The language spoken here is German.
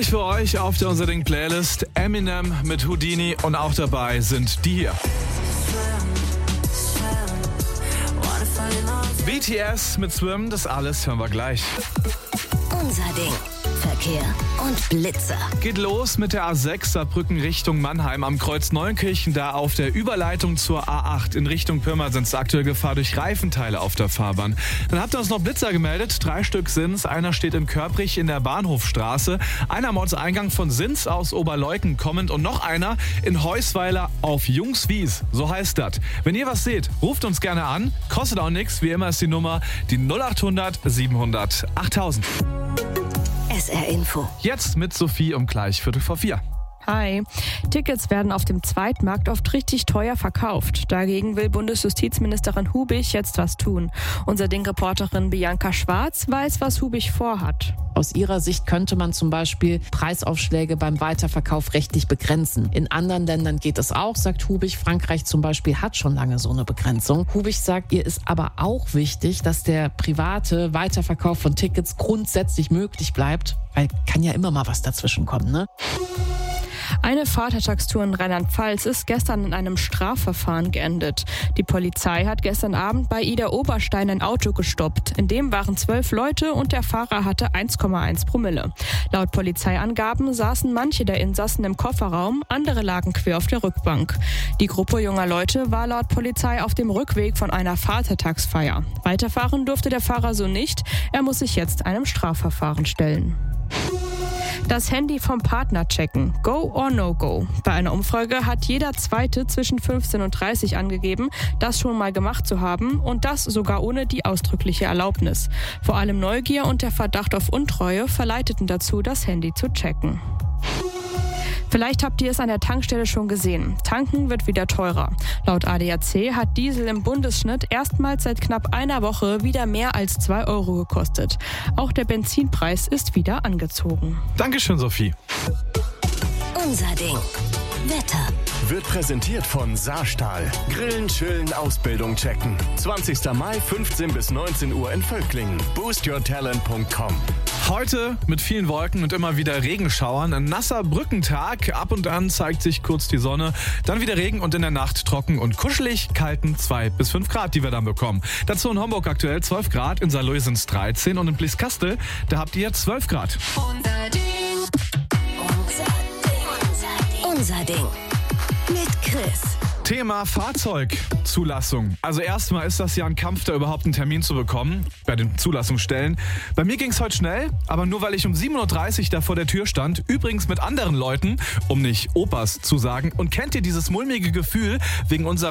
Für euch auf der Unser Ding Playlist Eminem mit Houdini und auch dabei sind die hier. BTS mit Swim, das alles hören wir gleich. Unser Ding. Verkehr und Blitzer. Geht los mit der A6 Saarbrücken Richtung Mannheim am Kreuz Neunkirchen. Da auf der Überleitung zur A8 in Richtung Pirmasens aktuell Gefahr durch Reifenteile auf der Fahrbahn. Dann habt ihr uns noch Blitzer gemeldet. 3 Stück sind's. Einer steht in Körprich in der Bahnhofstraße. Einer am Ortseingang von Sins aus Oberleuken kommend und noch einer in Heusweiler auf Jungswies. So heißt das. Wenn ihr was seht, ruft uns gerne an. Kostet auch nichts. Wie immer ist die Nummer die 0800 700 8000. SR Info. Jetzt mit Sophie um gleich 3:45. Hi. Tickets werden auf dem Zweitmarkt oft richtig teuer verkauft. Dagegen will Bundesjustizministerin Hubich jetzt was tun. Unser Ding-Reporterin Bianca Schwarz weiß, was Hubich vorhat. Aus ihrer Sicht könnte man zum Beispiel Preisaufschläge beim Weiterverkauf rechtlich begrenzen. In anderen Ländern geht es auch, sagt Hubich. Frankreich zum Beispiel hat schon lange so eine Begrenzung. Hubich sagt, ihr ist aber auch wichtig, dass der private Weiterverkauf von Tickets grundsätzlich möglich bleibt, weil kann ja immer mal was dazwischen kommen, ne? Eine Vatertagstour in Rheinland-Pfalz ist gestern in einem Strafverfahren geendet. Die Polizei hat gestern Abend bei Ida Oberstein ein Auto gestoppt. In dem waren 12 Leute und der Fahrer hatte 1,1 Promille. Laut Polizeiangaben saßen manche der Insassen im Kofferraum, andere lagen quer auf der Rückbank. Die Gruppe junger Leute war laut Polizei auf dem Rückweg von einer Vatertagsfeier. Weiterfahren durfte der Fahrer so nicht. Er muss sich jetzt einem Strafverfahren stellen. Das Handy vom Partner checken. Go or no go? Bei einer Umfrage hat jeder Zweite zwischen 15 und 30 angegeben, das schon mal gemacht zu haben und das sogar ohne die ausdrückliche Erlaubnis. Vor allem Neugier und der Verdacht auf Untreue verleiteten dazu, das Handy zu checken. Vielleicht habt ihr es an der Tankstelle schon gesehen. Tanken wird wieder teurer. Laut ADAC hat Diesel im Bundesschnitt erstmals seit knapp einer Woche wieder mehr als 2 Euro gekostet. Auch der Benzinpreis ist wieder angezogen. Dankeschön, Sophie. Unser Ding. Wetter. Wird präsentiert von Saarstahl. Grillen, chillen, Ausbildung checken. 20. Mai, 15 bis 19 Uhr in Völklingen. boostyourtalent.com. Heute mit vielen Wolken und immer wieder Regenschauern. Ein nasser Brückentag. Ab und an zeigt sich kurz die Sonne. Dann wieder Regen und in der Nacht trocken und kuschelig kalten 2 bis 5 Grad, die wir dann bekommen. Dazu in Homburg aktuell 12 Grad, in Saarlouis sind es 13 und in Blieskastel, da habt ihr 12 Grad. Unser Ding. Unser Ding. Mit Chris. Thema Fahrzeugzulassung. Also erstmal ist das ja ein Kampf, da überhaupt einen Termin zu bekommen bei den Zulassungsstellen. Bei mir ging es heute schnell, aber nur weil ich um 7.30 Uhr da vor der Tür stand. Übrigens mit anderen Leuten, um nicht Opas zu sagen. Und kennt ihr dieses mulmige Gefühl wegen unserer